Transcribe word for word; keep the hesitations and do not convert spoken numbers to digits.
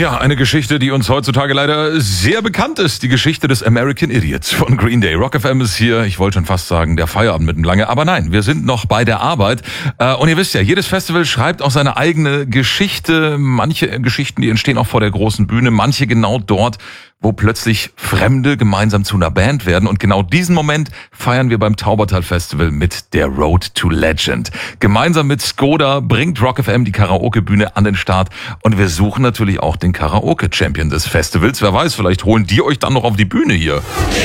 Ja, eine Geschichte, die uns heutzutage leider sehr bekannt ist. Die Geschichte des American Idiots von Green Day. Rock F M ist hier, ich wollte schon fast sagen, der Feierabend mitten lange. Aber nein, wir sind noch bei der Arbeit. Und ihr wisst ja, jedes Festival schreibt auch seine eigene Geschichte. Manche Geschichten, die entstehen auch vor der großen Bühne. Manche genau dort, wo plötzlich Fremde gemeinsam zu einer Band werden. Und genau diesen Moment feiern wir beim Taubertal Festival mit der Road to Legend. Gemeinsam mit Skoda bringt Rock F M die Karaoke-Bühne an den Start. Und wir suchen natürlich auch den Karaoke-Champion des Festivals. Wer weiß, vielleicht holen die euch dann noch auf die Bühne hier.